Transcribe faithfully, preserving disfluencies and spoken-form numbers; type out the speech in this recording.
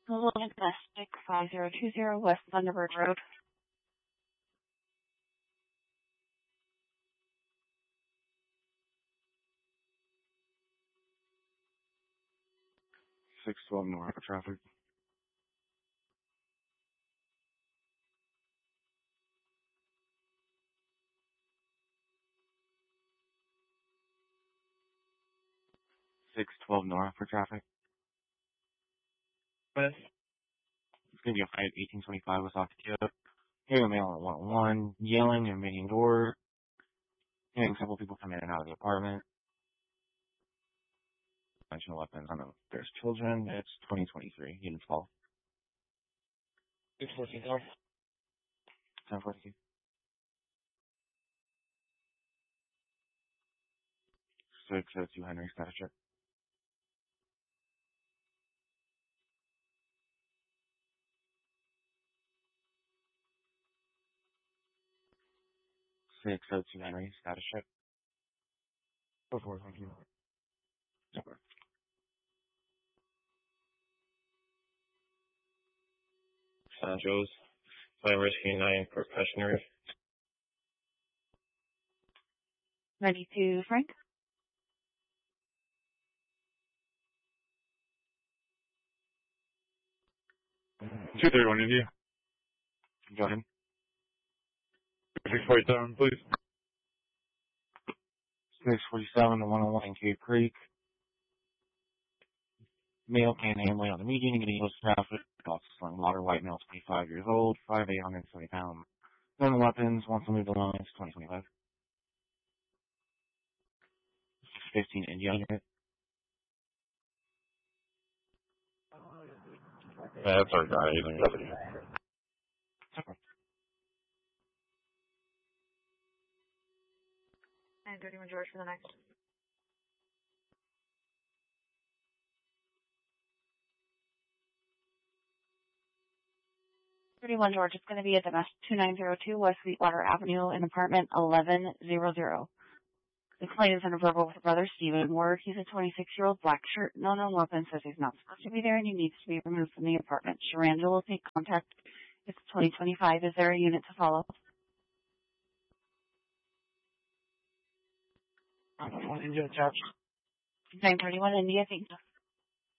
Logan Domestic five zero two zero West Thunderbird Road. six twelve North for traffic. six twelve North for traffic. With? It's going to be a fight eighteen twenty-five West Octavia. Hearing a male at one oh one, yelling and making door. Hearing several people come in and out of the apartment. Conventional weapons. I don't know if there's children. It's twenty twenty-three. Units call. six fourteen North. ten forty. six oh two Henry, status check. six oh two Henry, status check. Go for it, thank you. Super. San Joe's. Fire Rescue nine for Passionary. ninety-two Frank. two thirty-one India. Go ahead. six forty-seven, please. six forty-seven to one oh one in Cave Creek. Male panhandling on the median and getting close to traffic. Also selling water, white male, twenty-five years old, five eight, one hundred seventy pounds. Known weapons, wants to move the lines, twenty twenty-five. six fifteen India unit. Yeah, that's our guy. He's in custody. And thirty-one George for the next. thirty-one George, it's going to be at the two nine zero two West Sweetwater Avenue in apartment eleven hundred. The client is in a verbal with brother Stephen Ward. He's a twenty-six-year-old black shirt, no known weapon, says he's not supposed to be there and he needs to be removed from the apartment. Sharanda will take contact. It's twenty twenty-five. Is there a unit to follow? India attached. nine thirty-one India, thank you.